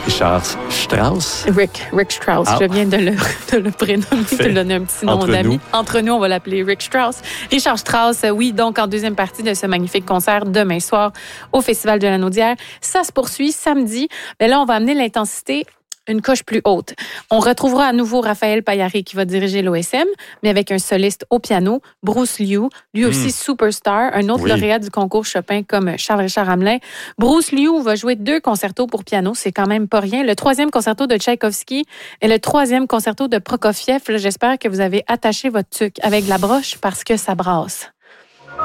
Richard Strauss. Rick Strauss. Je viens de le prénommer, de lui donner un petit nom d'ami. Entre nous, on va l'appeler Rick Strauss. Richard Strauss, oui, donc en deuxième partie de ce magnifique concert demain soir au Festival de la Naudière. Ça se poursuit samedi. Mais là, on va amener l'intensité une coche plus haute. On retrouvera à nouveau Raphaël Paillari qui va diriger l'OSM, mais avec un soliste au piano, Bruce Liu, lui aussi superstar, un autre lauréat du concours Chopin comme Charles-Richard Hamelin. Bruce Liu va jouer 2 concertos pour piano, c'est quand même pas rien. Le 3e concerto de Tchaïkovski et le 3e concerto de Prokofiev. Là, j'espère que vous avez attaché votre tuque avec la broche parce que ça brasse.